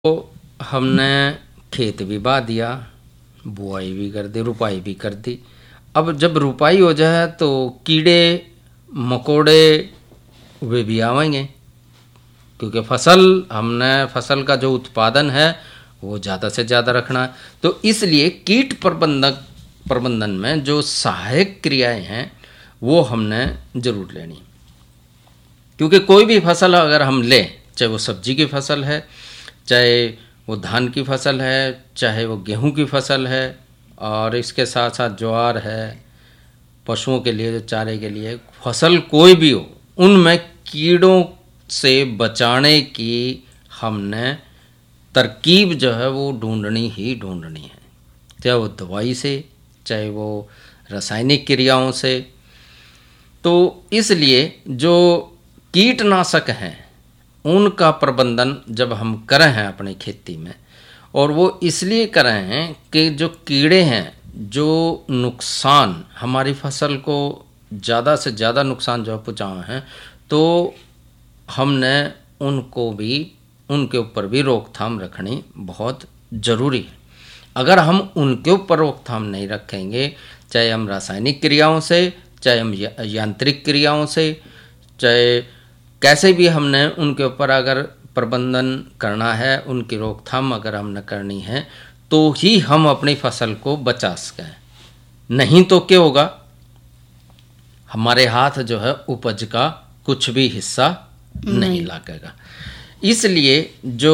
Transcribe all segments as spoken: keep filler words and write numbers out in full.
तो हमने खेत भी बा दिया, बुआई भी कर दी, रुपाई भी कर दी। अब जब रुपाई हो जाए तो कीड़े मकोड़े वे भी आवेंगे, क्योंकि फसल हमने फसल का जो उत्पादन है वो ज़्यादा से ज़्यादा रखना है। तो इसलिए कीट प्रबंधक प्रबंधन में जो सहायक क्रियाएं हैं वो हमने ज़रूर लेनी, क्योंकि कोई भी फसल अगर हम लें, चाहे वो सब्जी की फसल है, चाहे वो धान की फसल है, चाहे वो गेहूं की फसल है, और इसके साथ साथ ज्वार है, पशुओं के लिए जो चारे के लिए फसल कोई भी हो, उनमें कीड़ों से बचाने की हमने तरकीब जो है वो ढूंढनी ही ढूंढनी है, चाहे वो दवाई से, चाहे वो रासायनिक क्रियाओं से। तो इसलिए जो कीटनाशक हैं उनका प्रबंधन जब हम करें हैं अपनी खेती में, और वो इसलिए करें हैं कि जो कीड़े हैं जो नुकसान हमारी फसल को ज़्यादा से ज़्यादा नुकसान जो पहुँचाए हैं, तो हमने उनको भी उनके ऊपर भी रोकथाम रखनी बहुत ज़रूरी है। अगर हम उनके ऊपर रोकथाम नहीं रखेंगे, चाहे हम रासायनिक क्रियाओं से, चाहे हम यांत्रिक क्रियाओं से, चाहे कैसे भी हमने उनके ऊपर अगर प्रबंधन करना है, उनकी रोकथाम अगर हमने करनी है, तो ही हम अपनी फसल को बचा सकें। नहीं तो क्या होगा, हमारे हाथ जो है उपज का कुछ भी हिस्सा नहीं, नहीं लगेगा। इसलिए जो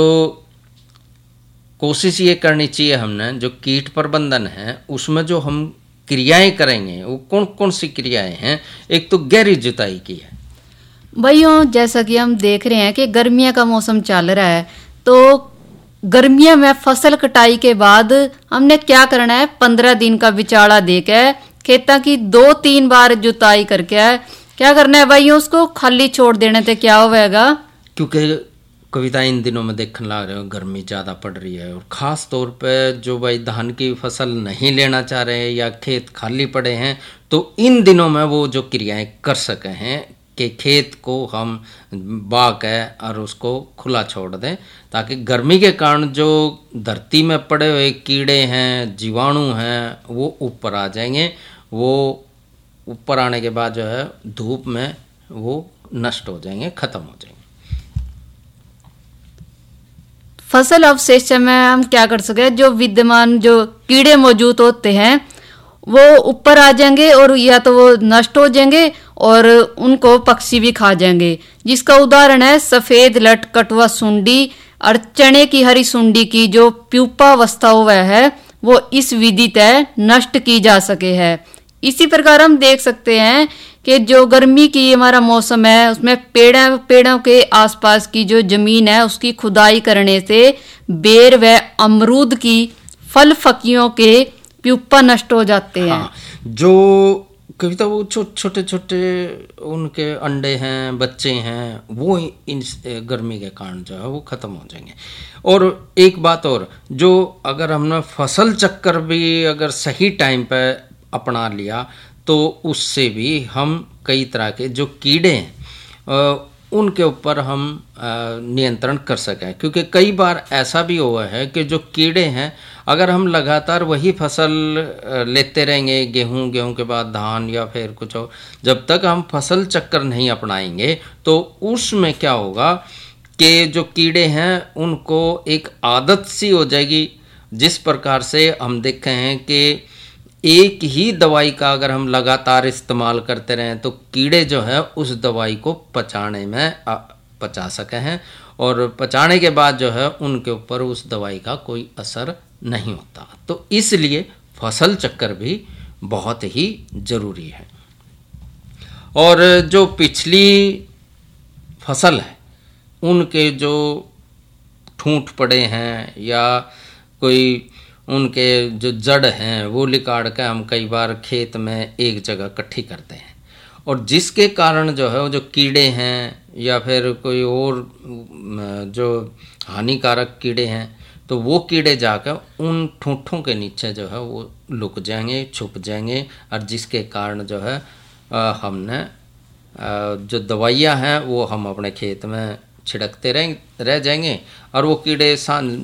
कोशिश ये करनी चाहिए हमने, जो कीट प्रबंधन है उसमें जो हम क्रियाएं करेंगे वो कौन कौन सी क्रियाएं हैं। एक तो गहरी जुताई की है भाइयों, जैसा कि हम देख रहे हैं कि गर्मियां का मौसम चल रहा है, तो गर्मियां में फसल कटाई के बाद हमने क्या करना है, पंद्रह दिन का बिचाड़ा देकर खेतों की दो तीन बार जुताई करके क्या करना है भाइयों, उसको खाली छोड़ देने से क्या होगा। क्योंकि कविता इन दिनों में देखने लग रहे हो गर्मी ज़्यादा पड़ रही है, और ख़ास तौर पे जो भाई धान की फसल नहीं लेना चाह रहे हैं या खेत खाली पड़े हैं, तो इन दिनों में वो जो क्रियाएं कर सके हैं कि खेत को हम बा के और उसको खुला छोड़ दें, ताकि गर्मी के कारण जो धरती में पड़े हुए कीड़े हैं, जीवाणु हैं, वो ऊपर आ जाएंगे। वो ऊपर आने के बाद जो है धूप में वो नष्ट हो जाएंगे, ख़त्म हो जाएंगे। फसल अवशेष में हम क्या कर सके, जो विद्यमान जो कीड़े मौजूद होते हैं वो ऊपर आ जाएंगे, और या तो वो नष्ट हो जाएंगे और उनको पक्षी भी खा जाएंगे। जिसका उदाहरण है सफेद लट कटवा सुंडी और चने की हरी सुंडी की जो प्यूपावस्था हुआ है, वो इस विधि तय नष्ट की जा सके है। इसी प्रकार हम देख सकते हैं कि जो गर्मी की हमारा मौसम है उसमें पेड़ों पेड़ों के आसपास की जो जमीन है उसकी खुदाई करने से बेर व अमरूद की फल फकियों के प्यूपा नष्ट हो जाते हैं। हाँ, जो कविता वो छोटे छोटे उनके अंडे हैं, बच्चे हैं, वो इन गर्मी के कारण जो है वो ख़त्म हो जाएंगे। और एक बात और, जो अगर हमने फसल चक्कर भी अगर सही टाइम पे अपना लिया, तो उससे भी हम कई तरह के जो कीड़े हैं उनके ऊपर हम नियंत्रण कर सकें। क्योंकि कई बार ऐसा भी हुआ है कि जो कीड़े हैं, अगर हम लगातार वही फसल लेते रहेंगे, गेहूं गेहूं के बाद धान या फिर कुछ हो, जब तक हम फसल चक्कर नहीं अपनाएंगे, तो उसमें क्या होगा कि जो कीड़े हैं उनको एक आदत सी हो जाएगी। जिस प्रकार से हम देखे हैं कि एक ही दवाई का अगर हम लगातार इस्तेमाल करते रहें, तो कीड़े जो है उस दवाई को पचाने में पचा सके हैं, और पचाने के बाद जो है उनके ऊपर उस दवाई का कोई असर नहीं होता। तो इसलिए फसल चक्कर भी बहुत ही ज़रूरी है। और जो पिछली फसल है उनके जो ठूंठ पड़े हैं या कोई उनके जो जड़ हैं वो निकाल के हम कई बार खेत में एक जगह इकट्ठी करते हैं, और जिसके कारण जो है वो जो कीड़े हैं या फिर कोई और जो हानिकारक कीड़े हैं, तो वो कीड़े जाकर उन ठूंठों के नीचे जो है वो लुक जाएंगे, छुप जाएंगे, और जिसके कारण जो है हमने जो दवाइयाँ हैं वो हम अपने खेत में छिड़कते रह रह जाएंगे, और वो कीड़े